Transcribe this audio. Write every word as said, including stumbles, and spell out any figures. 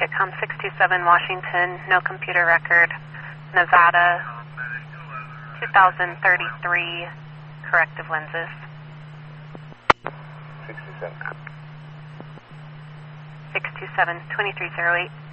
Vietcom six two seven Washington, no computer record, Nevada, two thousand thirty-three, corrective lenses. six two seven. six two seven, twenty-three oh eight.